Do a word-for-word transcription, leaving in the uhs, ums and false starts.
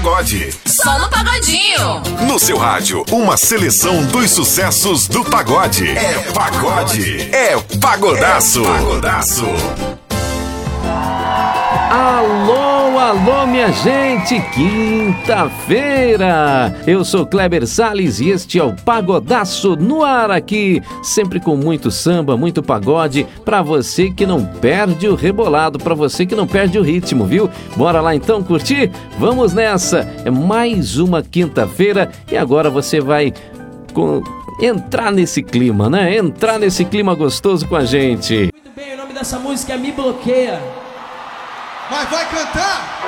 pagode. Só no Pagodinho. No seu rádio, uma seleção dos sucessos do pagode. É pagode. É pagodaço. É pagodaço. Alô, alô, minha gente, quinta-feira. Eu sou Kleber Salles e este é o Pagodaço no ar aqui, sempre com muito samba, muito pagode, pra você que não perde o rebolado, pra você que não perde o ritmo, viu? Bora lá então curtir? Vamos nessa, é mais uma quinta-feira e agora você vai com... entrar nesse clima, né? Entrar nesse clima gostoso com a gente. Muito bem, o nome dessa música é Me Bloqueia. Mas vai cantar?